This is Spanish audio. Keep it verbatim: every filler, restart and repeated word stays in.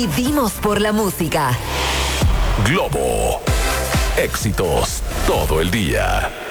Vivimos por la música. Globo. Éxitos todo el día.